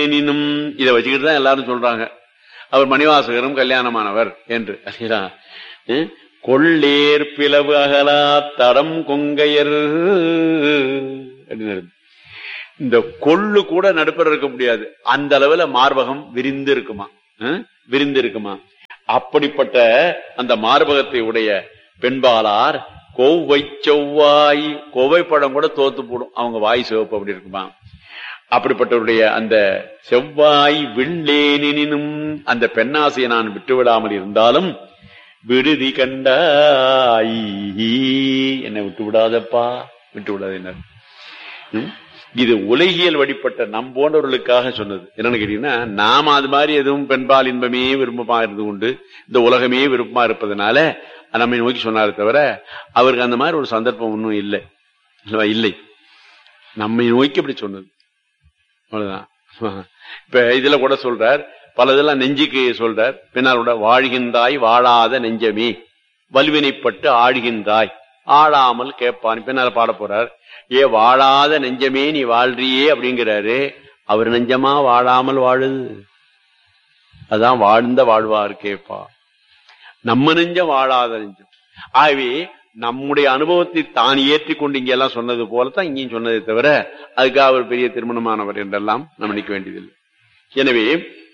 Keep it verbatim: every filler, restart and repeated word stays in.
வில்லேனினும் இதை வச்சுக்கிட்டு தான் எல்லாரும் சொல்றாங்க அவர் மணிவாசகரும் கல்யாணமானவர் என்று. கொள்ளேர் பிளவு அகலா தடம் கொங்கையர் அப்படின்னு. இந்த கொள்ளு கூட நடுப்பர் இருக்க முடியாது, அந்த அளவுல மார்பகம் விரிந்து இருக்குமா, விரிந்து இருக்குமா. அப்படிப்பட்ட அந்த மார்பகத்தை உடைய பெண்பாளார் கோவை செவ்வாய், கோவை படம் கூட தோத்து போடும் அவங்க வாய் சிவப்பு அப்படி இருக்குமா. அப்படிப்பட்டவருடைய அந்த செவ்வாய் வில்லேனினும் அந்த பெண்ணாசையை நான் விட்டு விடாமல் இருந்தாலும் விடுதி கண்டாய் என்னை விட்டு விடாதப்பா, விட்டு விடாத என்ன. இது உலகியல் வழிபட்ட நம் போன்றவர்களுக்காக சொன்னது. என்னன்னு கேட்டீங்கன்னா, நாம அது மாதிரி எதுவும் பெண்பால் இன்பமே விருப்பமா இருந்து கொண்டு இந்த உலகமே விருப்பமா இருப்பதனால நம்மை நோக்கி சொன்னாரே தவிர அவருக்கு அந்த மாதிரி ஒரு சந்தர்ப்பம் ஒன்றும் இல்லை இல்லை நம்மை நோக்கி அப்படி சொன்னது அவ்வளவுதான். இப்ப இதுல கூட சொல்றார், பல இதெல்லாம் நெஞ்சுக்கு சொல்றார். பின்னால் கூட வாழ்கின்றாய் வாழாத நெஞ்சமே வல்வினைப்பட்டு ஆழ்கின்றாய் ஆளாமல் கேட்பான் பின்னால பாட போறார். ஏ வாழாத நெஞ்சமே நீ வாழ்றியே அப்படிங்கிறாரு. அவர் நெஞ்சமா வாழாமல் வாழுது, அதான் வாழ்ந்த வாழ்வார் கேப்பா. நம்ம நெஞ்சம் வாழாத நெஞ்சம். ஆகவே நம்முடைய அனுபவத்தை தான் ஏற்றி கொண்டு இங்க எல்லாம் சொன்னது போலத்தான் இங்கேயும் சொன்னதை தவிர அதுக்காக அவர் பெரிய திருமணமானவர் என்றெல்லாம் நம்ம நினைக்க வேண்டியதில்லை. எனவே